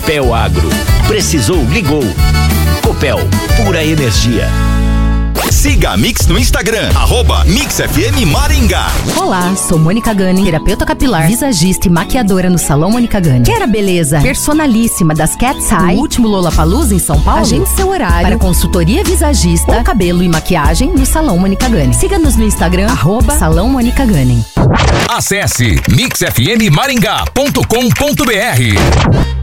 Copel Agro. Precisou, ligou. Copel, pura energia. Siga a Mix no Instagram, @MixFM Maringá. Olá, sou Mônica Gunning, terapeuta capilar, visagista e maquiadora no Salão Mônica Gunning. Quer a beleza personalíssima das Cat's Eye, no último Lollapalooza em São Paulo? Agende seu horário para consultoria visagista ou cabelo e maquiagem no Salão Mônica Gunning. Siga-nos no Instagram, @Salão Mônica Gunning. Acesse mixfmmaringá.com.br.